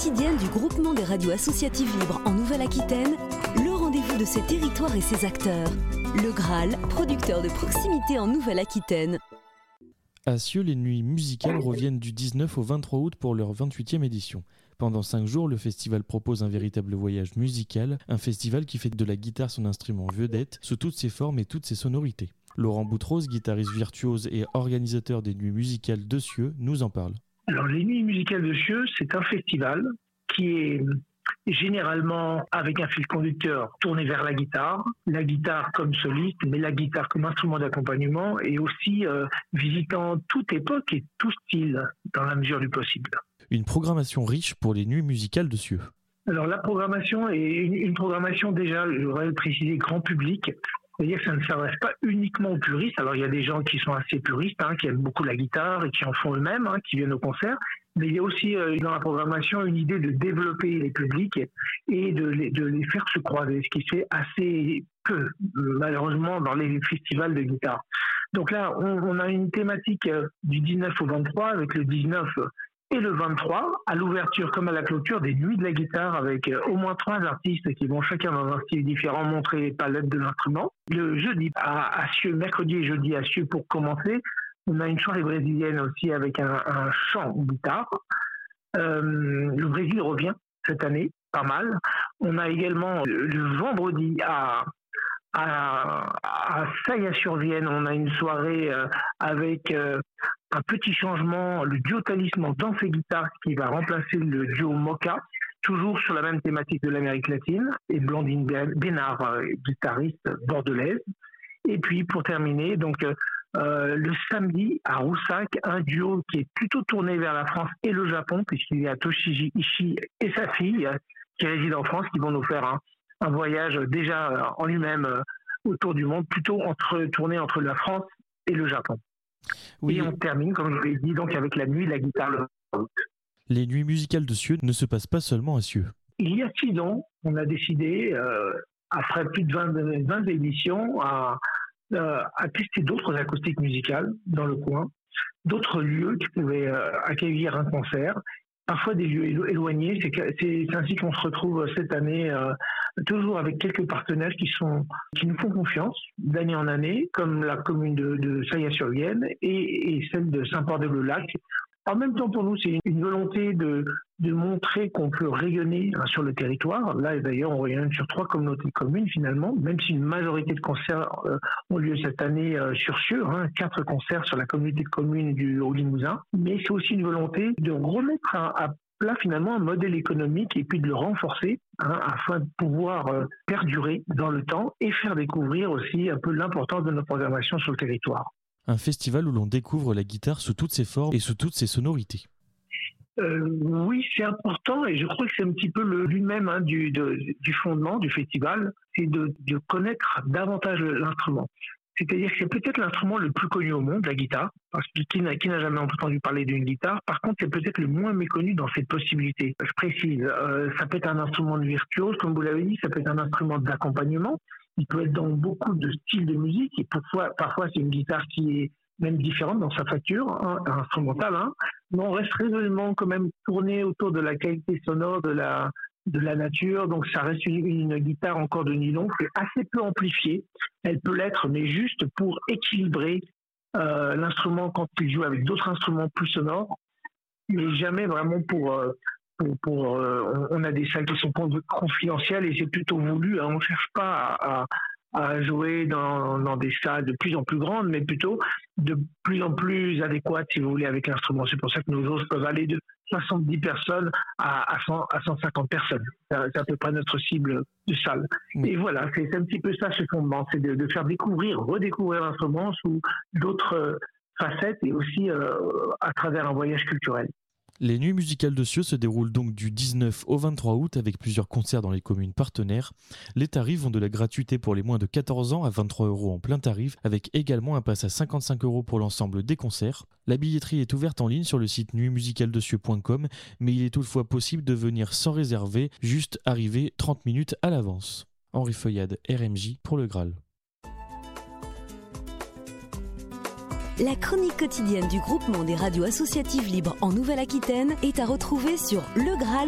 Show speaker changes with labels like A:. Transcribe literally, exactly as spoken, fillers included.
A: quotidienne du groupement des radios associatives libres en Nouvelle-Aquitaine, le rendez-vous de ses territoires et ses acteurs. Le Graal, producteur de proximité en Nouvelle-Aquitaine.
B: À Cieux, les nuits musicales reviennent du dix-neuf au vingt-trois août pour leur vingt-huitième édition. Pendant cinq jours, le festival propose un véritable voyage musical, un festival qui fait de la guitare son instrument vedette, sous toutes ses formes et toutes ses sonorités. Laurent Boutros, guitariste virtuose et organisateur des nuits musicales de Cieux, nous en parle.
C: Alors, les nuits musicales de Cieux, c'est un festival qui est généralement avec un fil conducteur tourné vers la guitare, la guitare comme soliste, mais la guitare comme instrument d'accompagnement et aussi euh, visitant toute époque et tout style dans la mesure du possible.
B: Une programmation riche pour les nuits musicales de Cieux.
C: Alors la programmation est une, une programmation déjà, je voudrais le préciser, grand public. C'est-à-dire que ça ne s'adresse pas uniquement aux puristes. Alors il y a des gens qui sont assez puristes, hein, qui aiment beaucoup la guitare et qui en font eux-mêmes, hein, qui viennent au concert. Mais il y a aussi euh, dans la programmation une idée de développer les publics et de les, de les faire se croiser, ce qui se fait assez peu, malheureusement, dans les festivals de guitare. Donc là, on, on a une thématique euh, du dix-neuf au vingt-trois, avec le dix-neuf et le vingt-trois, à l'ouverture comme à la clôture des nuits de la guitare, avec euh, au moins trois artistes qui vont chacun dans un style différent montrer les palettes de l'instrument. Le jeudi à, à Cieux, mercredi et jeudi à Cieux pour commencer, on a une soirée brésilienne aussi avec un, un chant guitare. Euh, le Brésil revient cette année, pas mal. On a également le, le vendredi à à, à Saillat-sur-Vienne, on a une soirée euh, avec euh, un petit changement, le duo Talisman dans ses guitares qui va remplacer le duo Mocha, toujours sur la même thématique de l'Amérique latine, et Blandine Bénard, euh, guitariste bordelaise. Et puis pour terminer, donc euh, le samedi à Roussac, un duo qui est plutôt tourné vers la France et le Japon, puisqu'il y a Toshiji Ishii et sa fille euh, qui résident en France, qui vont nous faire un un voyage déjà en lui-même autour du monde, plutôt entre, tourné entre la France et le Japon. Oui. Et on termine, comme je l'ai dit, donc avec la nuit de la guitare le vingt août.
B: Les nuits musicales de Cieux ne se passent pas seulement à Cieux.
C: Il y a six ans, on a décidé, euh, après plus de vingt, vingt éditions, à, euh, à tester d'autres acoustiques musicales dans le coin, d'autres lieux qui pouvaient euh, accueillir un concert, parfois des lieux éloignés. C'est, c'est ainsi qu'on se retrouve cette année euh, toujours avec quelques partenaires qui sont qui nous font confiance d'année en année, comme la commune de, de Saillat-sur-Vienne et, et celle de Saint-Port-de-Lac. En même temps, pour nous, c'est une volonté de, de montrer qu'on peut rayonner hein, sur le territoire. Là, d'ailleurs, on rayonne sur trois communautés communes, finalement, même si une majorité de concerts euh, ont lieu cette année euh, sur Cieux, hein, quatre concerts sur la communauté de communes du Haut-Limousin. Mais c'est aussi une volonté de remettre à, à plat, finalement, un modèle économique et puis de le renforcer hein, afin de pouvoir euh, perdurer dans le temps et faire découvrir aussi un peu l'importance de notre programmation sur le territoire.
B: Un festival où l'on découvre la guitare sous toutes ses formes et sous toutes ses sonorités.
C: Euh, oui, c'est important et je crois que c'est un petit peu le lui-même hein, du, de, du fondement du festival, c'est de, de connaître davantage l'instrument. C'est-à-dire que c'est peut-être l'instrument le plus connu au monde, la guitare, parce que qui n'a, qui n'a jamais entendu parler d'une guitare. Par contre, c'est peut-être le moins méconnu dans cette possibilité. Je précise, euh, ça peut être un instrument de virtuose, comme vous l'avez dit, ça peut être un instrument d'accompagnement. Il peut être dans beaucoup de styles de musique et parfois, parfois c'est une guitare qui est même différente dans sa facture hein, instrumentale. Hein. Mais on reste résolument quand même tourné autour de la qualité sonore de la, de la nature. Donc ça reste une, une guitare encore de nylon qui est assez peu amplifiée. Elle peut l'être, mais juste pour équilibrer euh, l'instrument quand il joue avec d'autres instruments plus sonores, mais jamais vraiment pour... Euh, Pour, pour, euh, on a des salles qui sont confidentielles et c'est plutôt voulu. Hein, on ne cherche pas à, à jouer dans, dans des salles de plus en plus grandes, mais plutôt de plus en plus adéquates, si vous voulez, avec l'instrument. C'est pour ça que nos jauges peuvent aller de soixante-dix personnes à, à, cent, à cent cinquante personnes. C'est à peu près notre cible de salle. Oui. Et voilà, c'est, c'est un petit peu ça ce fondement, c'est de, de faire découvrir, redécouvrir l'instrument sous d'autres facettes et aussi euh, à travers un voyage culturel.
B: Les nuits musicales de Cieux se déroulent donc du dix-neuf au vingt-trois août avec plusieurs concerts dans les communes partenaires. Les tarifs vont de la gratuité pour les moins de quatorze ans à vingt-trois euros en plein tarif, avec également un pass à cinquante-cinq euros pour l'ensemble des concerts. La billetterie est ouverte en ligne sur le site nuit musicale de cieux point com, mais il est toutefois possible de venir sans réserver, juste arriver trente minutes à l'avance. Henri Feuillade, R M J pour le Graal.
A: La chronique quotidienne du groupement des radios associatives libres en Nouvelle-Aquitaine est à retrouver sur le graal